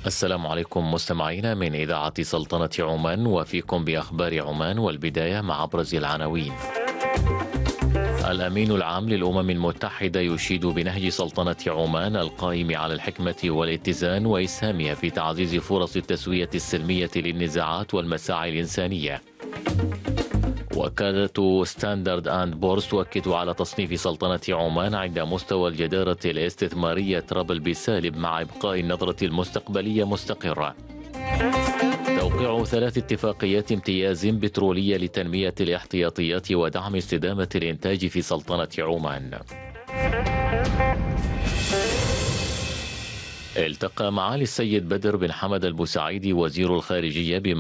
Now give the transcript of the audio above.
السلام عليكم مستمعينا من إذاعة سلطنة عمان، وفيكم بأخبار عمان، والبداية مع أبرز العناوين. الأمين العام للأمم المتحدة يشيد بنهج سلطنة عمان القائم على الحكمة والاتزان وإسهامها في تعزيز فرص التسوية السلمية للنزاعات والمساعي الإنسانية. وكالة ستاندرد أند بورس تؤكد على تصنيف سلطنة عمان عند مستوى الجدارة الاستثمارية ترابل بسالب مع إبقاء النظرة المستقبلية مستقرة. توقيع 3 اتفاقيات امتياز بترولية لتنمية الاحتياطيات ودعم استدامة الإنتاج في سلطنة عمان. التقى معالي السيد بدر بن حمد البوسعيدي وزير الخارجية